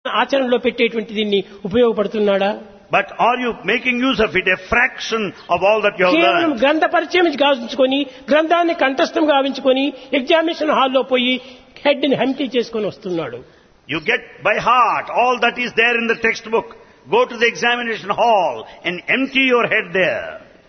ఆచరణలో పెట్టేటువంటి దీన్ని ఉపయోగపడుతున్నాడా? But are you making use of it, a fraction of all that you have కేవలం learned? గ్రంథ పరిచయం గావించుకొని గ్రంథాన్ని కంఠస్థం గావించుకొని ఎగ్జామినేషన్ హాల్లో పోయి హెడ్ ని హంటీ చేసుకొని వస్తున్నాడు. You get by heart all that is there in the textbook. Go to the examination hall and empty your head there.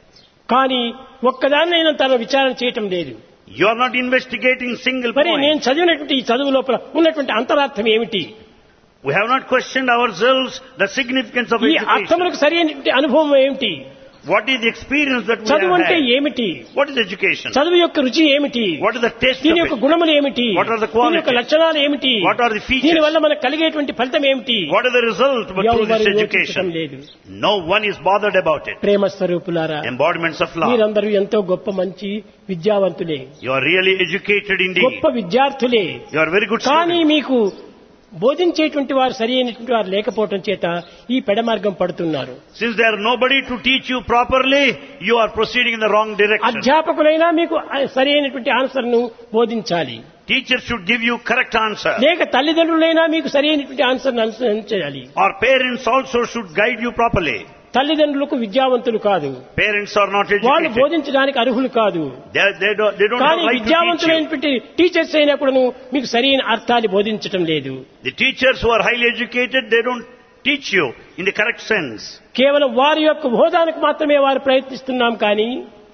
కానీ ఒక్కదాన్నైనా తన విచారణ చేయటం లేదు. You are not investigating single మరి నేను point. చదివినటువంటి ఈ చదువు లోపల ఉన్నటువంటి అంతరార్థం ఏమిటి? We have not questioned ourselves the significance of ఈ education. అర్థములకు సరైనటువంటి అనుభవం ఏమిటి? What is the experience that we చదువు have అంటే had? ఏమిటి? What is education? చదువు యొక్క రుచి ఏమిటి? What is the taste దీని of యొక్క it? గుణములు ఏమిటి? What are the qualities? దీని యొక్క లక్షణాలు ఏమిటి? What are the features? దీని వల్ల మనకు కలిగేటువంటి ఫలితం ఏమిటి? What is the result but through ఎవరు this యోచించడం education? లేదు. No one is bothered about it. ప్రేమ స్వరూపులారా, Embodiments of love. మీరందరూ ఎంతో గొప్ప మంచి విద్యావంతులే, You are really educated గొప్ప indeed. విద్యార్థులే. You are very good కానీ students. మీకు బోధించేటువంటి వారు సరి అయినటువంటి వారు లేకపోవడం చేత ఈ పెడమార్గం పడుతున్నారు. Since there are nobody to teach you properly, you are proceeding in the wrong direction. అధ్యాపకులైనా మీకు సరి అయినటువంటి ఆన్సర్ ను బోధించాలి, Teachers should give you correct answer. లేక తల్లిదండ్రులైనా మీకు సరి అయినటువంటి ఆన్సర్ అనుసరించాలి. Or parents also should guide you properly. తల్లిదండ్రులకు విద్యావంతులు కాదు, Parents are not వాళ్ళు educated. బోధించడానికి అర్హులు కాదు. They don't have కానీ right to teach you. విద్యావంతులైనటువంటి teachers అయినా కూడాను మీకు సరైన అర్థాన్ని బోధించటం లేదు. The teachers who are highly educated, they don't teach you in the correct sense. కేవలం వారి యొక్క హోదానికి మాత్రమే వారు ప్రయత్నిస్తున్నాం, కానీ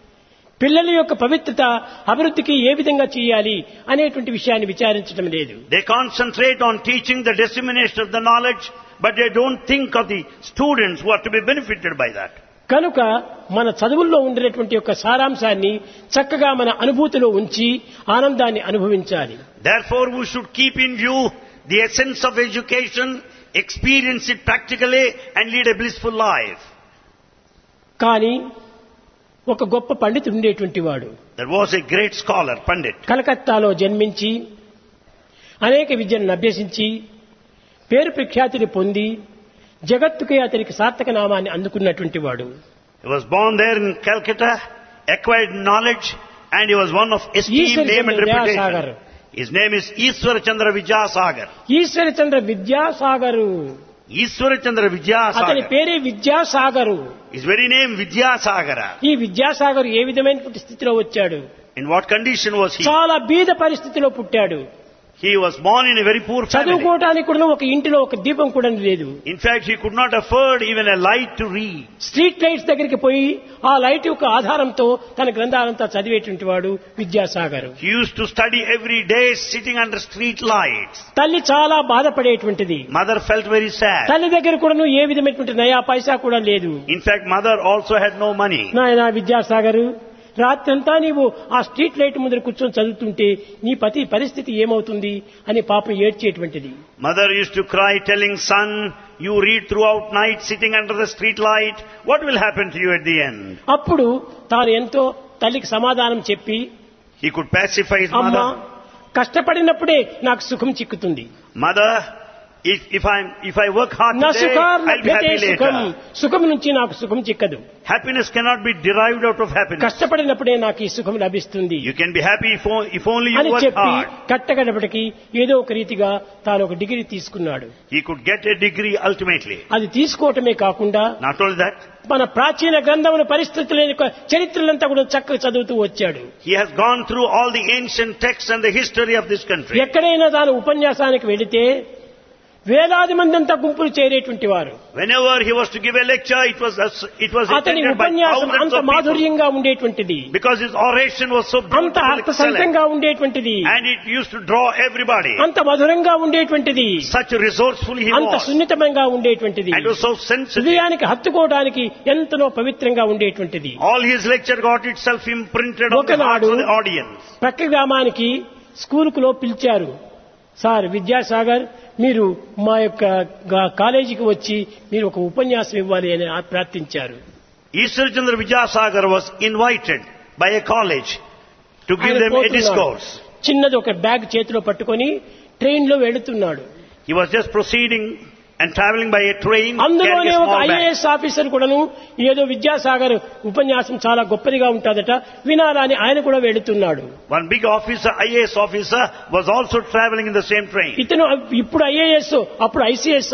పిల్లల యొక్క పవిత్రత అభివృద్ధికి ఏ విధంగా చేయాలి అనేటువంటి విషయాన్ని విచారించడం లేదు. They concentrate on teaching the dissemination of the knowledge, but they don't think of the students who are to be benefited by that. కనుక మన చదువుల్లో ఉండేటువంటి యొక్క సారాంశాన్ని చక్కగా మన అనుభూతిలో ఉంచి ఆనందాన్ని అనుభవించాలి. Therefore, we should keep in view the essence of education, experience it practically, and lead a blissful life. కానీ ఒక గొప్ప పండితుడు ఉండేటువంటి వాడు There was a great scholar, Pandit. కలకత్తాలో జన్మించి అనేక విద్యలను అభ్యసించి పేరు ప్రఖ్యాతిని పొంది జగత్తుకే అతనికి సార్థక నామాన్ని అందుకున్నటువంటి వాడు. He was born there in Calcutta, acquired knowledge, and he was one of esteemed name and Vidyasagar. reputation. His name is Ishwara Chandra Vidyasagar. Ishwar Chandra Vidyasagar, Ishwara Chandra అతని Vidyasagar. పేరే Vidyasagar. His very name Vidyasagara. ఈ విద్యాసాగర్ ఏ విధమైనటువంటి స్థితిలో వచ్చాడు? In what condition was he? చాలా బీద పరిస్థితిలో పుట్టాడు. He was born in a very poor family. చదువుకోవడానికి కూడా ఒక ఇంటిలో ఒక దీపం కూడా లేదు. In fact, he could not afford even a light to read. Street lights దగ్గరికి పోయి ఆ లైట్ యొక్క ఆధారంతో తన గ్రంథాలంతా చదివేటువంటి వాడు Vidyasagar. He used to study every day sitting under street lights. తల్లి చాలా బాధపడేటువంటిది. Mother felt very sad. తల్లి దగ్గర కూడా ఏ విధమైనటువంటి నయా పైసా కూడా లేదు. In fact, mother also had no money. నాయనా విద్యాసాగర్, రాత్రంతా నీవు ఆ స్ట్రీట్ లైట్ ముందర కూర్చొని చదువుతుంటే నీ పతి పరిస్థితి ఏమవుతుంది అని పాపం ఏడ్చేటువంటిది. Mother used to cry telling son, you read throughout night sitting under the street light. What will happen to you at the end? అప్పుడు తాను ఎంతో తల్లికి సమాధానం చెప్పి, He could pacify his అమ్మా, mother. కష్టపడినప్పుడే నాకు సుఖం చిక్కుతుంది. Mother, if I work hard నా today, సుఖార్ I'll be happy సుఖం, later. సుఖం నుంచి నాకు సుఖం చిక్కదు. Happiness cannot be derived out of happiness. కష్టపడినప్పుడే నాకు ఈ సుఖం లభిస్తుంది You can be happy if only you అని work చెప్పి hard. కట్టగడపటికి ఏదో ఒక రీతిగా తాను ఒక డిగ్రీ తీసుకున్నాడు. He could get a degree ultimately. అది తీసుకోవటమే కాకుండా Not only that, మన ప్రాచీన గ్రంథముల పరిస్థితుల యొక్క చరిత్రలంతా కూడా చక్కగా చదువుతూ వచ్చాడు. he has gone through all the ancient texts and the history of this country. ఎక్కడైనా తాను ఉపన్యాసానికి వెళితే వేలాది మంది అంతా గుంపులు చేరేటువంటి వారు. Whenever he was to give a lecture, it was అతని attended by ఉపన్యాసం thousands అంత of people. మాధుర్యంగా ఉండేటువంటిది, Because his oration was so అంత beautiful, excellent, అర్థసహితంగా ఉండేటువంటిది, and it used to draw everybody. అంత మధురంగా ఉండేటువంటిది, Such resourceful he అంత was, సున్నితంగా ఉండేటువంటిది, and was so sensitive. హృదయానికి హత్తుకోవడానికి ఎంతనో పవిత్రంగా ఉండేటువంటిది. All his lecture got itself imprinted on the hearts of the audience. ప్రక్క గ్రామానికి స్కూలుకులో పిలిచారు. సార్ విద్యాసాగర్, మీరు మా యొక్క కాలేజీకి వచ్చి మీరు ఒక ఉపన్యాసం ఇవ్వాలి అని ప్రార్థించారు. Ishwara Chandra Vidyasagar was invited by a college to give them a discourse. చిన్నది ఒక బ్యాగ్ చేతిలో పట్టుకొని ట్రైన్ లో వెళుతున్నాడు. He was just proceeding and traveling by a train, అందులోనే carrying a ఒక small bag. ఐఏఎస్ ఆఫీసర్ కూడాను ఏదో విద్యాసాగర్ ఉపన్యాసం చాలా గొప్పదిగా ఉంటుందట వినాలని ఆయన కూడా వెళుతున్నాడు. One big officer, IAS officer, was also traveling in the same train. ఇతను ఇప్పుడు ఐఏఎస్ అప్పుడు ఐసీఎస్